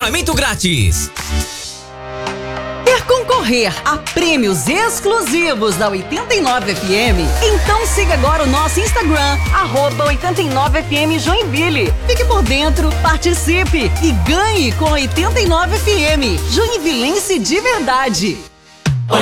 estacionamento grátis. Quer concorrer a prêmios exclusivos da 89FM? Então siga agora o nosso Instagram, @89FM Joinville. Fique por dentro, participe e ganhe com a 89FM, Joinvilense de verdade.